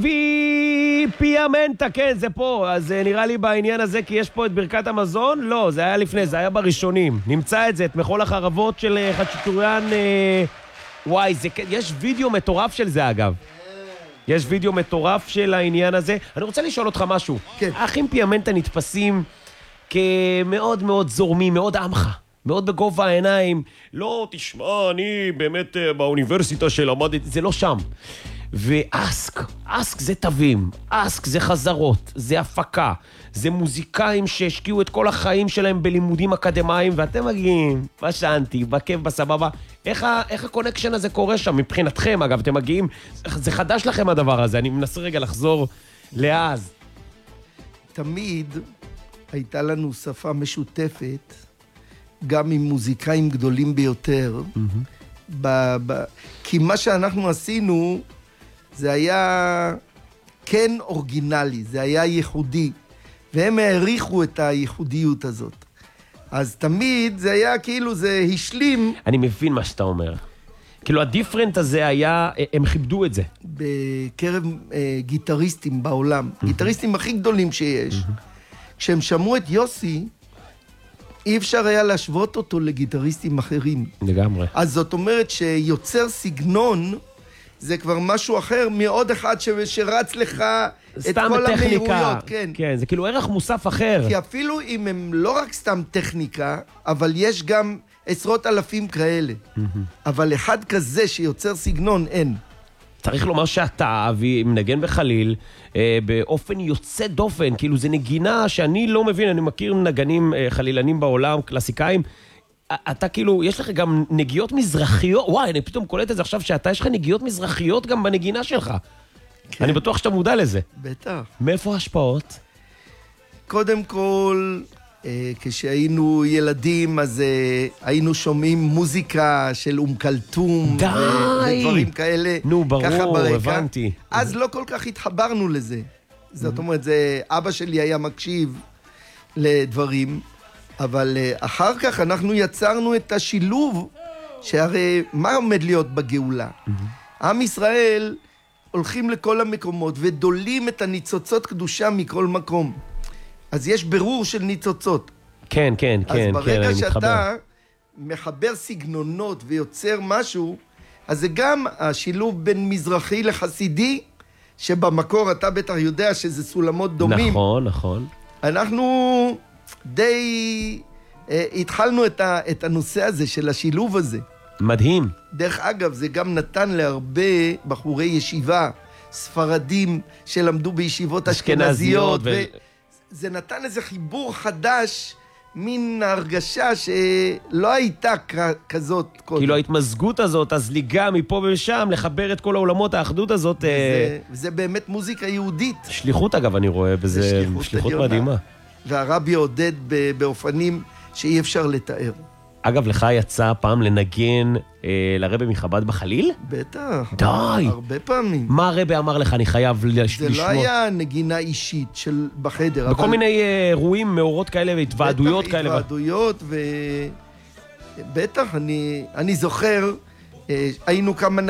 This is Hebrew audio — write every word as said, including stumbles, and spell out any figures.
אבי פיאמנטה, כן, זה פה. אז נראה לי בעניין הזה, כי יש פה את ברכת המזון. לא, זה היה לפני, זה היה בראשונים. נמצא את זה, את מחול החרבות של חצ'טוריאן. וואי, זה, יש וידאו מטורף של זה, אגב. יש וידאו מטורף של העניין הזה. אני רוצה לשאול אותך משהו. כן. האחים פיאמנטה נתפסים כמאוד מאוד זורמים, מאוד עמך. מאוד בגובה העיניים. לא, תשמע, אני באמת באוניברסיטה שלמדתי, זה לא שם. ואסק, אסק זה תווים, אסק זה חזרות, זה הפקה, זה מוזיקאים שהשקיעו את כל החיים שלהם בלימודים אקדמיים, ואתם מגיעים, בשנתי, בכיף, בסבבה. איך, איך הקונקשן הזה קורה שם? מבחינתכם, אגב, אתם מגיעים, זה חדש לכם הדבר הזה, אני מנסה רגע לחזור לאז. תמיד הייתה לנו שפה משותפת, גם עם מוזיקאים גדולים ביותר, mm-hmm. ב, ב, כי מה שאנחנו עשינו, זה היה כן אורגינלי, זה היה ייחודי, והם העריכו את הייחודיות הזאת. אז תמיד זה היה כאילו, זה השלים. אני מבין מה שאתה אומר. כאילו הדיפרנט הזה היה, הם כיבדו את זה. בקרב אה, גיטריסטים בעולם, mm-hmm. גיטריסטים הכי גדולים שיש. Mm-hmm. כשהם שמעו את יוסי, אי אפשר היה להשוות אותו לגיטריסטים אחרים. לגמרי. אז זאת אומרת שיוצר סגנון, זה כבר משהו אחר מעוד אחד ש... שרץ לך את כל המהירויות. כן. כן, זה כאילו ערך מוסף אחר. כי אפילו אם הם לא רק סתם טכניקה, אבל יש גם עשרות אלפים כאלה. Mm-hmm. אבל אחד כזה שיוצר סגנון, אין. צריך לומר שאתה, אבי, מנגן בחליל, אה, באופן יוצא דופן, כאילו זה נגינה שאני לא מבין, אני מכיר נגנים אה, חלילנים בעולם, קלאסיקאים, אתה כאילו, יש לך גם נגיעות מזרחיות, וואי, אני פתאום קולט את זה עכשיו, שאתה יש לך נגיעות מזרחיות גם בנגינה שלך. כן. אני בטוח שאתה מודע לזה. בטח. מאיפה ההשפעות? קודם כל, אה, כשהיינו ילדים, אז אה, היינו שומעים מוזיקה של אום כלתום. די! ודברים כאלה. נו, ברור, הבנתי. אז לא כל כך התחברנו לזה. זאת אומרת, זה, אבא שלי היה מקשיב לדברים, אבל אחר כך אנחנו יצרנו את השילוב, שהרי מה עומד להיות בגאולה? עם ישראל הולכים לכל המקומות ודולים את הניצוצות קדושה מכל מקום. אז יש ברור של ניצוצות. כן, כן, כן, כן, אני מתחבר. אז ברגע שאתה מחבר סגנונות ויוצר משהו, אז זה גם השילוב בין מזרחי לחסידי, שבמקור אתה בטח יודע שזה סולמות דומים. נכון, נכון. אנחנו די אה, התחלנו את, ה, את הנושא הזה של השילוב הזה. מדהים. דרך אגב, זה גם נתן להרבה בחורי ישיבה, ספרדים שלמדו בישיבות אשכנזיות, ו... וזה נתן איזה חיבור חדש, מין הרגשה שלא הייתה כזאת קודם. כאילו ההתמזגות הזאת, הזליגה מפה ושם, לחבר את כל העולמות, האחדות הזאת. וזה, וזה באמת מוזיקה יהודית. שליחות אגב, אני רואה בזה, שליחות, שליחות מדהימה. והרבי עודד באופנים שאי אפשר לתאר. אגב, לך יצא פעם לנגן אה, לרבי מחב"ד בחליל? בטח. די. הרבה פעמים. מה הרבי אמר לך? אני חייב לשמוע. זה לא היה נגינה אישית של בחדר. בכל אבל... מיני אירועים, מאורות כאלה והתוועדויות כאלה. בטח, התוועדויות ו... בטח, אני, אני זוכר, היינו כמה